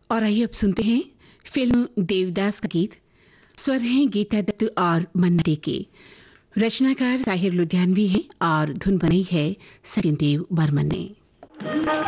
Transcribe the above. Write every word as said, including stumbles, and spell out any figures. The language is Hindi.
और आइए अब सुनते हैं फिल्म देवदास का गीत। स्वर हैं गीता दत्त और मन्ना डे के। रचनाकार साहिर लुधियानवी हैं और धुन बनाई है सचिन देव बर्मन ने।